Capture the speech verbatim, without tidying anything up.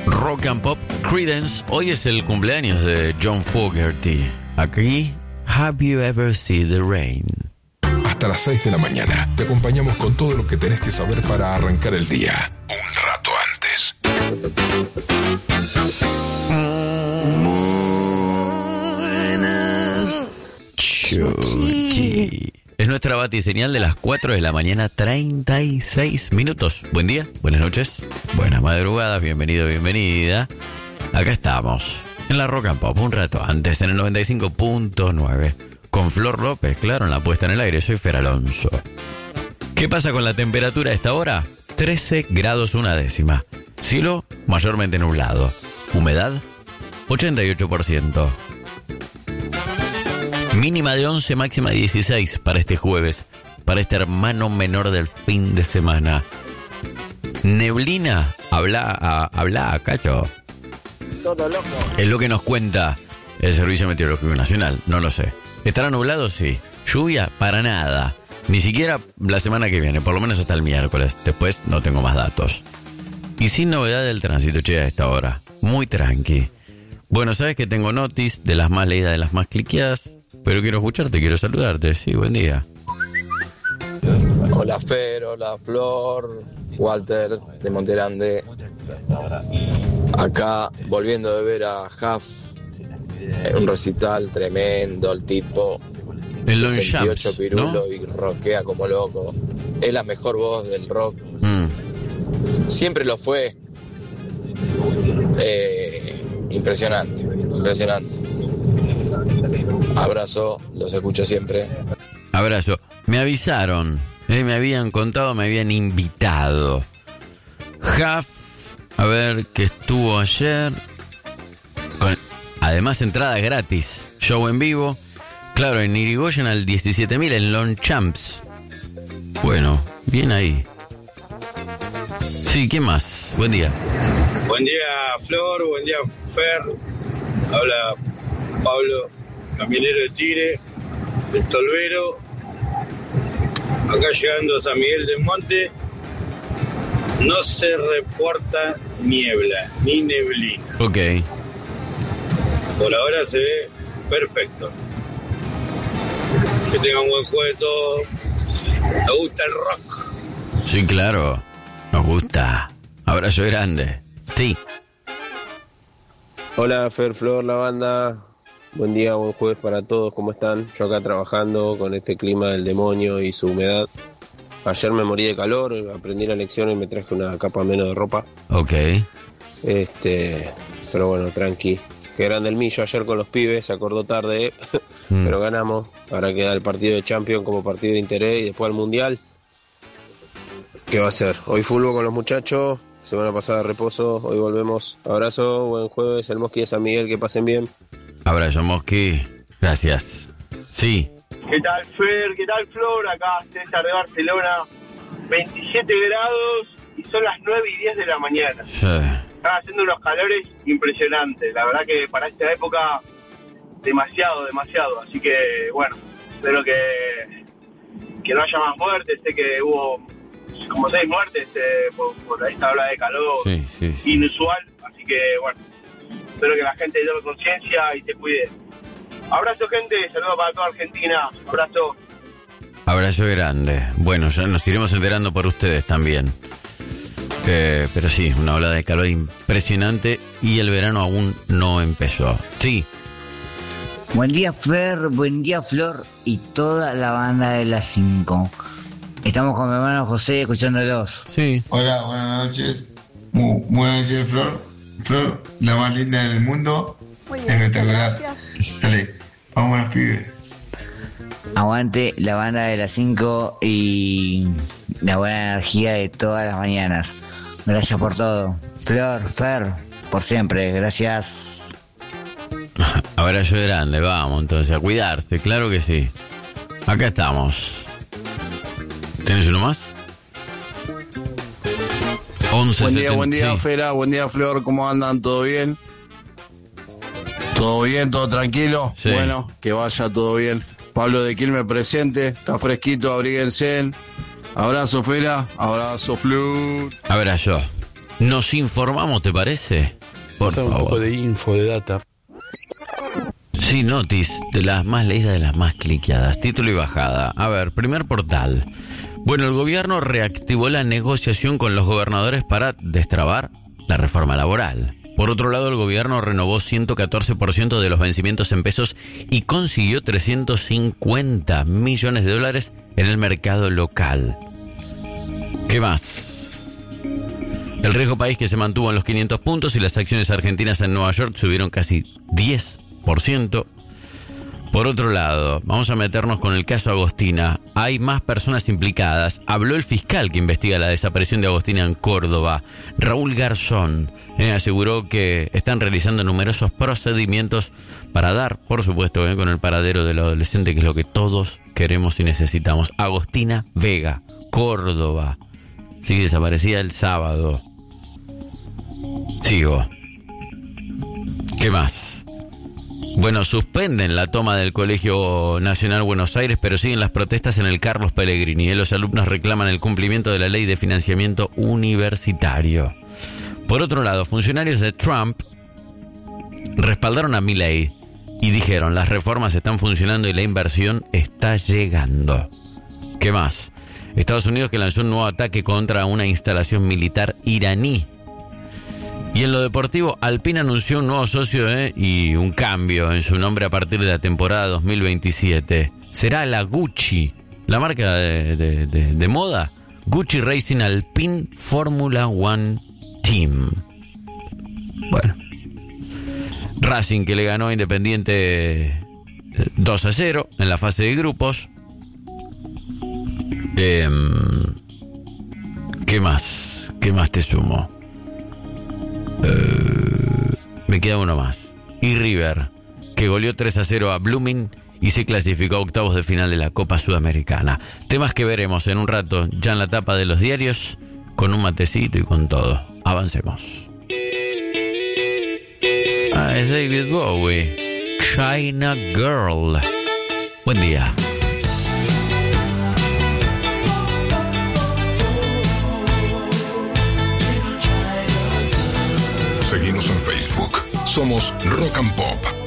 Rock and Pop Creedence. Hoy es el cumpleaños de John Fogerty. Aquí, Have You Ever Seen the Rain? Hasta las seis de la mañana te acompañamos con todo lo que tenés que saber para arrancar el día. Un rato antes. Buenas. Chuchi. Es nuestra batiseñal de las cuatro de la mañana, treinta y seis minutos. Buen día, buenas noches, buenas madrugadas, bienvenido, bienvenida. Acá estamos, en la Rock and Pop, un rato antes, en el noventa y cinco punto nueve. Con Flor López, claro, en la puesta en el aire, soy Fer Alonso. ¿Qué pasa con la temperatura a esta hora? trece grados una décima. Cielo mayormente nublado. Humedad, ochenta y ocho por ciento. Mínima de once, máxima de dieciséis para este jueves, para este hermano menor del fin de semana. Neblina, habla, a, habla, cacho. Todo loco. Es lo que nos cuenta el Servicio Meteorológico Nacional, no lo sé. ¿Estará nublado? Sí. ¿Lluvia? Para nada. Ni siquiera la semana que viene, por lo menos hasta el miércoles. Después no tengo más datos. Y sin novedad del tránsito, che, a esta hora. Muy tranqui. Bueno, sabes que tengo notis de las más leídas, de las más cliqueadas. Pero quiero escucharte, quiero saludarte. Sí, buen día. Hola Fer, hola Flor, Walter de Monterande. Acá volviendo de ver a Huff en un recital tremendo, el tipo El sesenta y ocho Longchamps, pirulo, ¿no? y rockea como loco. Es la mejor voz del rock. Mm. Siempre lo fue. Eh, impresionante, impresionante. Abrazo, los escucho siempre. Abrazo. Me avisaron, eh, me habían contado, me habían invitado. Huff, a ver, que estuvo ayer. Con, además, entrada gratis. Show en vivo. Claro, en Irigoyen al diecisiete mil, en Longchamps. Bueno, bien ahí. Sí, ¿qué más? Buen día. Buen día, Flor. Buen día, Fer. Habla Pablo, camionero de Tigre, de Tolvero. Acá llegando a San Miguel del Monte. No se reporta niebla, ni neblina. Ok. Por ahora se ve perfecto. Que tengan un buen jueves todos. ¿Te gusta el rock? Sí, claro. Nos gusta. Abrazo grande. Sí. Hola, Fer, Flor, la banda. Buen día, buen jueves para todos. ¿Cómo están? Yo acá trabajando con este clima del demonio y su humedad. Ayer me morí de calor, aprendí la lección y me traje una capa menos de ropa. Ok. Este, pero bueno, tranqui. Qué grande el Millo ayer con los pibes, se acordó tarde, ¿eh? mm. Pero ganamos. Ahora queda el partido de Champions como partido de interés y después al Mundial. ¿Qué va a ser? Hoy fútbol con los muchachos, semana pasada reposo, hoy volvemos. Abrazo, buen jueves, el Mosqui de San Miguel, que pasen bien. Abrazo, Mosqui. Gracias. Sí. ¿Qué tal, Fer? ¿Qué tal, Flor? Acá César de Barcelona, veintisiete grados y son las nueve y diez de la mañana. Sí. Están haciendo unos calores impresionantes. La verdad que para esta época, demasiado, demasiado. Así que, bueno, espero que, que no haya más muertes. Sé que hubo como seis muertes eh, por, por esta ola de calor sí, sí, sí. inusual. Así que, bueno, espero que la gente tome conciencia y se cuide. Abrazo, gente. Saludos para toda Argentina. Abrazo. Abrazo grande. Bueno, ya nos iremos enterando por ustedes también. Eh, pero sí, una ola de calor impresionante y el verano aún no empezó. Sí. Buen día, Fer. Buen día, Flor y toda la banda de las cinco. Estamos con mi hermano José escuchándolos. Sí. Hola, buenas noches. Muy, buenas noches, Flor. Flor, la más linda del mundo. Muy bien, espectacular. gracias. Dale, vamos a los pibes. Aguante la banda de las cinco y la buena energía de todas las mañanas. Gracias por todo. Flor, Fer, por siempre. Gracias. Abrazo grande, vamos entonces a cuidarse, claro que sí. Acá estamos. ¿Tenés uno más? once Buen día, setenta, buen día, sí. Fera, buen día, Flor, ¿cómo andan? ¿Todo bien? ¿Todo bien? ¿Todo tranquilo? Sí. Bueno, que vaya todo bien. Pablo de Quilmes presente, está fresquito, abríguense. Abrazo, Fera, abrazo, Flor. Abrazo. nos informamos, ¿te parece? Por Pasar un favor. poco de info, de data. Sí, notis, de las más leídas, de las más cliqueadas. Título y bajada. A ver, primer portal. Bueno, el gobierno reactivó la negociación con los gobernadores para destrabar la reforma laboral. Por otro lado, el gobierno renovó ciento catorce por ciento de los vencimientos en pesos y consiguió trescientos cincuenta millones de dólares en el mercado local. ¿Qué más? El riesgo país que se mantuvo en los quinientos puntos y las acciones argentinas en Nueva York subieron casi diez por ciento. Por otro lado, vamos a meternos con el caso Agostina. Hay más personas implicadas. Habló el fiscal que investiga la desaparición de Agostina en Córdoba, Raúl Garzón. Eh, aseguró que están realizando numerosos procedimientos para dar, por supuesto, eh, con el paradero del adolescente, que es lo que todos queremos y necesitamos. Agostina Vega, Córdoba. Sigue desaparecida el sábado. Sigo. ¿Qué más? Bueno, suspenden la toma del Colegio Nacional Buenos Aires, pero siguen las protestas en el Carlos Pellegrini. ¿eh? Los alumnos reclaman el cumplimiento de la ley de financiamiento universitario. Por otro lado, funcionarios de Trump respaldaron a Milei y dijeron: las reformas están funcionando y la inversión está llegando. ¿Qué más? Estados Unidos, que lanzó un nuevo ataque contra una instalación militar iraní. Y en lo deportivo, Alpine anunció un nuevo socio eh, y un cambio en su nombre a partir de la temporada dos mil veintisiete. Será la Gucci, la marca de, de, de, de moda. Gucci Racing Alpine Formula One Team. Bueno. Racing, que le ganó a Independiente dos a cero en la fase de grupos. Eh, ¿Qué más? ¿Qué más te sumo? Uh, me queda uno más. Y River, que goleó tres a cero a Blooming y se clasificó a octavos de final de la Copa Sudamericana. Temas que veremos en un rato ya en la tapa de los diarios, con un matecito y con todo. Avancemos. Ah, es David Bowie, China Girl. Buen día. Seguimos en Facebook. Somos Rock and Pop.